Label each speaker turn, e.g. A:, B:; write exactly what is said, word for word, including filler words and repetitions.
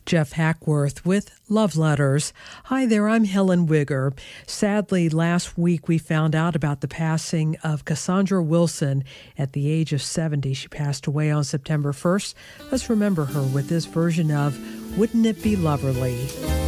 A: Jeff Hackworth with Love Letters. Hi there, I'm Helen Wigger. Sadly, last week we found out about the passing of Cassandra Wilson at the age of seventy. She passed away on September first. Let's remember her with this version of Wouldn't It Be Loverly?